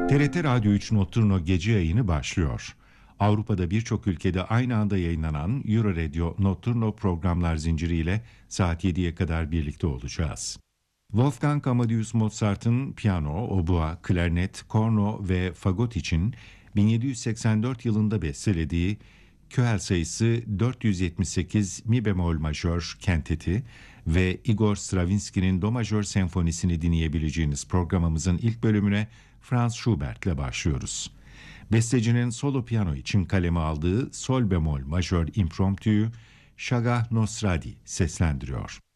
TRT Radyo 3 Notturno gece yayını başlıyor. Avrupa'da birçok ülkede aynı anda yayınlanan Euro Radio Notturno programlar zinciriyle saat 7'ye kadar birlikte olacağız. Wolfgang Amadeus Mozart'ın piyano, obua, klarnet, korno ve fagot için 1784 yılında bestelediği Köhel sayısı 478 mi bemol majör kenteti ve Igor Stravinsky'nin do majör senfonisini dinleyebileceğiniz programımızın ilk bölümüne Franz Schubert'le başlıyoruz. Bestecinin solo piyano için kaleme aldığı sol bemol majör impromptuyu Shagah Nosradi seslendiriyor.